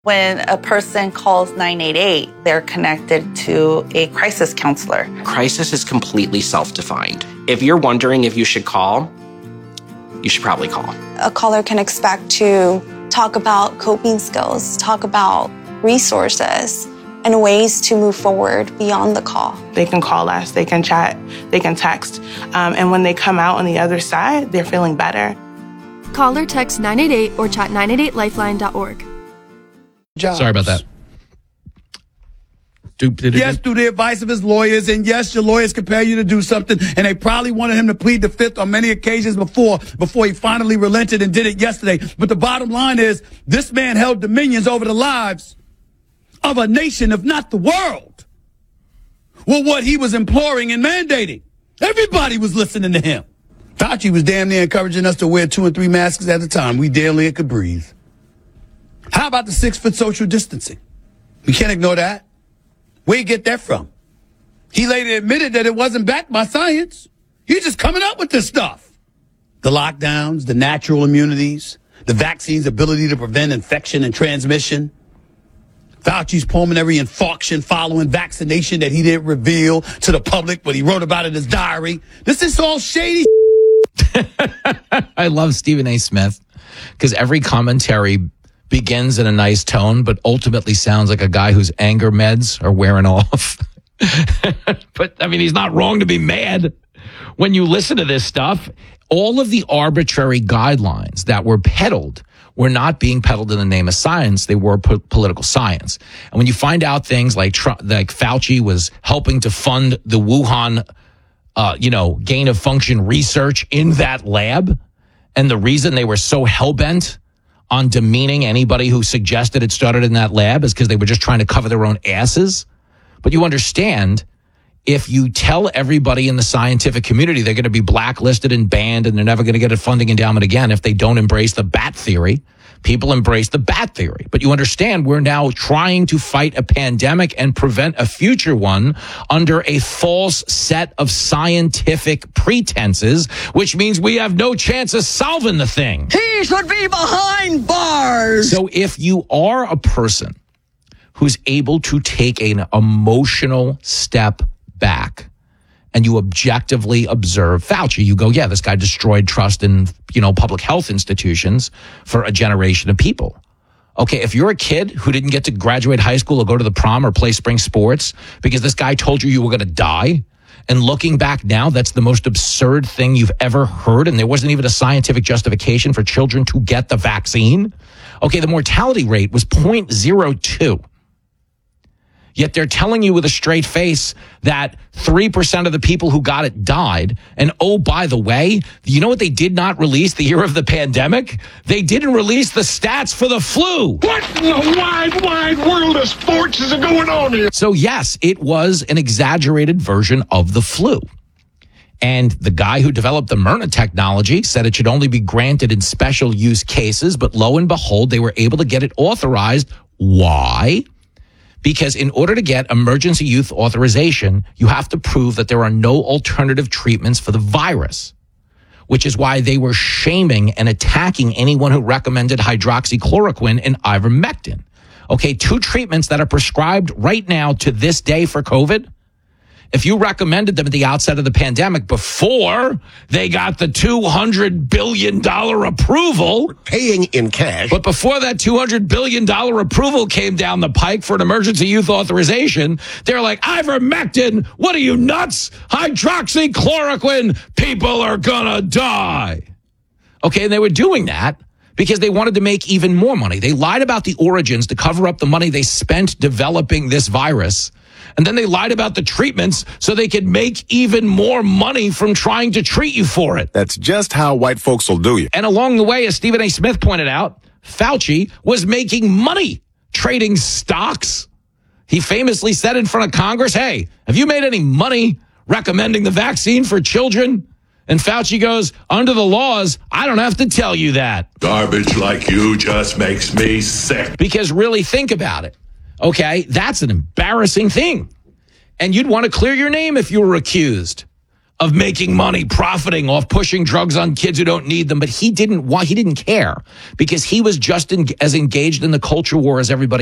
When a person calls 988, they're connected to a crisis counselor. Crisis is completely self-defined. If you're wondering if you should call, you should probably call. A caller can expect to talk about coping skills, talk about resources, and ways to move forward beyond the call. They can call us, they can chat, they can text, and when they come out on the other side, they're feeling better. Call or text 988 or chat 988lifeline.org. Jobs. Sorry about that. Yes, through the advice of his lawyers, and yes, your lawyers compel you to do something, and they probably wanted him to plead the fifth on many occasions before he finally relented and did it yesterday. But the bottom line is, this man held dominions over the lives of a nation, if not the world, with what he was imploring and mandating. Everybody was listening to him. Fauci was damn near encouraging us to wear 2 and 3 masks at a time. We barely could breathe. How about the 6-foot social distancing? We can't ignore that. Where'd you get that from? He later admitted that it wasn't backed by science. He's just coming up with this stuff. The lockdowns, the natural immunities, the vaccine's ability to prevent infection and transmission, Fauci's pulmonary infarction following vaccination that he didn't reveal to the public, but he wrote about it in his diary. This is all shady. I love Stephen A. Smith because every commentary begins in a nice tone, but ultimately sounds like a guy whose anger meds are wearing off. But, I mean, he's not wrong to be mad. When you listen to this stuff, all of the arbitrary guidelines that were peddled were not being peddled in the name of science. They were political science. And when you find out things like Fauci was helping to fund the Wuhan, gain of function research in that lab, and the reason they were so hell-bent on demeaning anybody who suggested it started in that lab is because they were just trying to cover their own asses. But you understand, if you tell everybody in the scientific community they're going to be blacklisted and banned and they're never going to get a funding endowment again if they don't embrace the bat theory, people embrace the bat theory. But you understand, we're now trying to fight a pandemic and prevent a future one under a false set of scientific pretenses, which means we have no chance of solving the thing. He should be behind bars. So if you are a person who's able to take an emotional step back and you objectively observe Fauci, you go, yeah, this guy destroyed trust in, public health institutions for a generation of people. Okay, if you're a kid who didn't get to graduate high school or go to the prom or play spring sports because this guy told you were going to die, and looking back now, that's the most absurd thing you've ever heard, and there wasn't even a scientific justification for children to get the vaccine. Okay, the mortality rate was 0.02. Yet they're telling you with a straight face that 3% of the people who got it died. And oh, by the way, you know what they did not release the year of the pandemic? They didn't release the stats for the flu. What in the wide world of sports is going on here? So yes, it was an exaggerated version of the flu. And the guy who developed the Myrna technology said it should only be granted in special use cases. But lo and behold, they were able to get it authorized. Why? Because in order to get emergency use authorization, you have to prove that there are no alternative treatments for the virus, which is why they were shaming and attacking anyone who recommended hydroxychloroquine and ivermectin. Okay, 2 treatments that are prescribed right now to this day for COVID. If you recommended them at the outset of the pandemic before they got the $200 billion approval. We're paying in cash. But before that $200 billion approval came down the pike for an emergency use authorization, they're like, ivermectin, what are you nuts? Hydroxychloroquine, people are gonna die. Okay, and they were doing that because they wanted to make even more money. They lied about the origins to cover up the money they spent developing this virus. And then they lied about the treatments so they could make even more money from trying to treat you for it. That's just how white folks will do you. And along the way, as Stephen A. Smith pointed out, Fauci was making money trading stocks. He famously said in front of Congress, hey, have you made any money recommending the vaccine for children? And Fauci goes, under the laws, I don't have to tell you that. Garbage like you just makes me sick. Because really think about it. Okay, that's an embarrassing thing. And you'd want to clear your name if you were accused of making money, profiting off pushing drugs on kids who don't need them. But he didn't care because he was just as engaged in the culture war as everybody